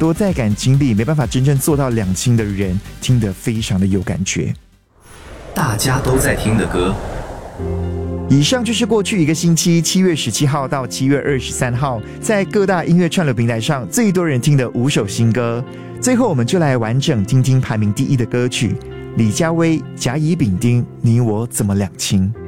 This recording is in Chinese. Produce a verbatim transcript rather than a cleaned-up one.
多带感经历没办法真正做到两清的人听得非常的有感觉。 大家都在听的歌。 以上就是过去一个星期七月十七号到七月二十三号在各大音乐串流平台上最多人听的五首新歌。最后我们就来完整听听排名第一的歌曲，李佳薇、甲乙丙丁，你我怎么两清。